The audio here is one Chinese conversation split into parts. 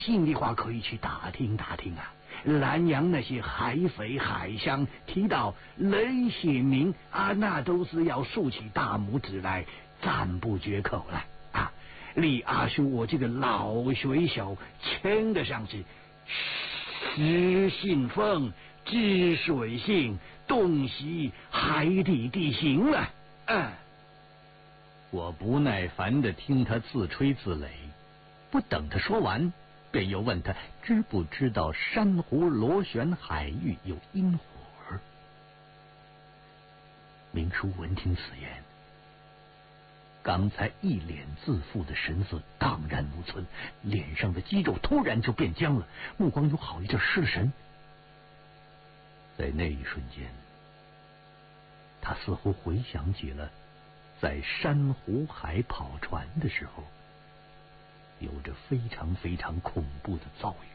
信的话，可以去打听打听啊。南洋那些海匪海乡提到雷显明啊，那都是要竖起大拇指来赞不绝口了啊！李阿叔，我这个老水手称得上是失信奉，知水性，洞悉海底地形了。 我不耐烦地听他自吹自擂，不等他说完，便又问他知不知道珊瑚螺旋海域有阴火。明叔闻听此言，刚才一脸自负的神色荡然无存，脸上的肌肉突然就变僵了，目光有好一阵失了神。在那一瞬间，他似乎回想起了在珊瑚海跑船的时候有着非常非常恐怖的遭遇。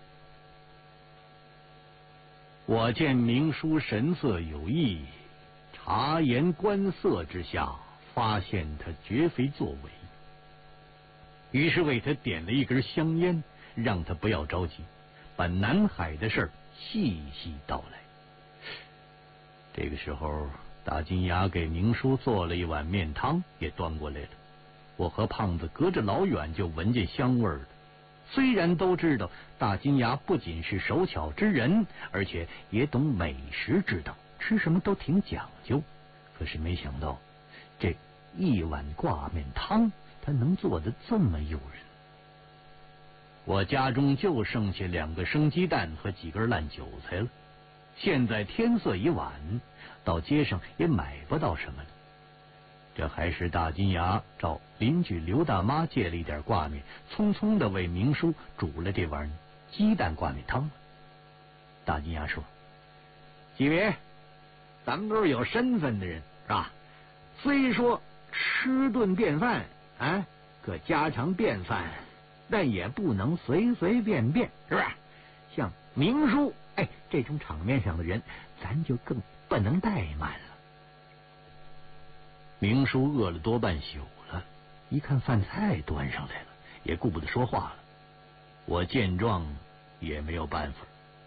我见明叔神色有异，察言观色之下，发现他绝非作伪，于是为他点了一根香烟，让他不要着急，把南海的事儿细细道来。这个时候，大金牙给明叔做了一碗面汤，也端过来了。我和胖子隔着老远就闻见香味儿了。虽然都知道大金牙不仅是手巧之人，而且也懂美食之道，吃什么都挺讲究，可是没想到这一碗挂面汤他能做得这么诱人。我家中就剩下2个生鸡蛋和几根烂韭菜了，现在天色已晚，到街上也买不到什么了。这还是大金牙找邻居刘大妈借了一点挂面，匆匆的为明叔煮了这碗鸡蛋挂面汤。大金牙说：“几位，咱们都是有身份的人，是吧？虽说吃顿便饭啊，个家常便饭，但也不能随随便便，是不是？像明叔这种场面上的人，咱就更不能怠慢了。”明叔饿了多半宿了，一看饭菜端上来了，也顾不得说话了。我见状也没有办法，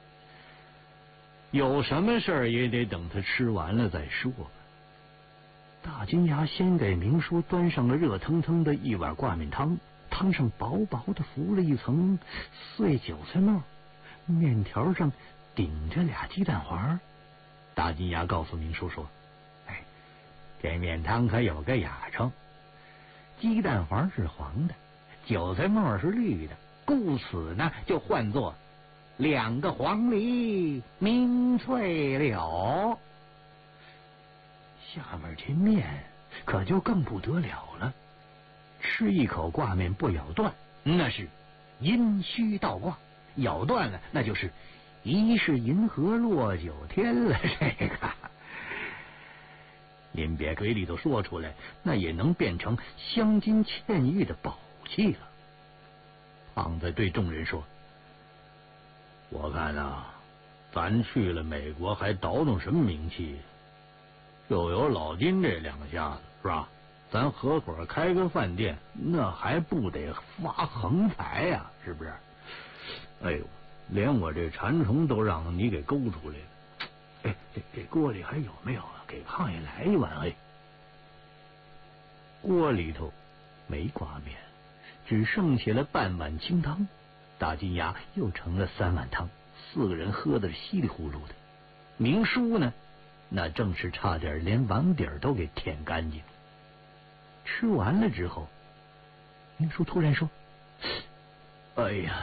有什么事儿也得等他吃完了再说吧。大金牙先给明叔端上了热腾腾的一碗挂面汤，汤上薄薄的浮了一层碎韭菜末，面条上顶着2鸡蛋黄。大金牙告诉明叔说：“这面汤可有个雅称，鸡蛋黄是黄的，韭菜末是绿的，故此呢就唤作2个黄鹂鸣翠柳。”下面这面可就更不得了了，吃一口挂面不咬断，那是阴虚倒挂；咬断了，那就是疑是银河落九天了。这个您别嘴里头说出来，那也能变成镶金嵌玉的宝器了。胖子对众人说：“我看啊，咱去了美国还倒腾什么名气？又有老金这2下子，是吧？咱合伙开个饭店，那还不得发横财呀？是不是？哎呦，连我这馋虫都让你给勾出来了。这锅里还有没有啊？给胖爷来一碗。”锅里头没挂面，只剩下了半碗清汤。大金牙又盛了3碗汤，4个人喝得稀里呼噜的。明叔呢，那正是差点连碗底都给舔干净。吃完了之后，明叔突然说：“哎呀，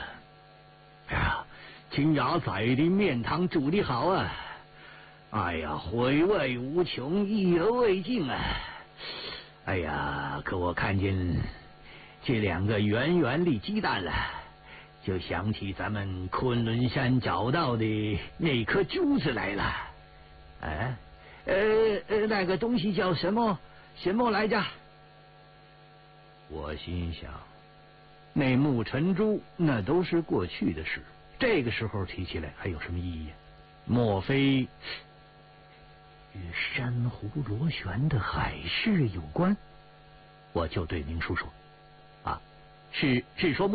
金牙仔的面汤煮得好啊！哎呀，回味无穷，意犹未尽啊！哎呀，可我看见这2个圆圆的鸡蛋了，就想起咱们昆仑山找到的那颗珠子来了。那个东西叫什么来着？”我心想，那木尘珠那都是过去的事，这个时候提起来还有什么意义？莫非与珊瑚螺旋的海市有关？我就对明叔说：“是说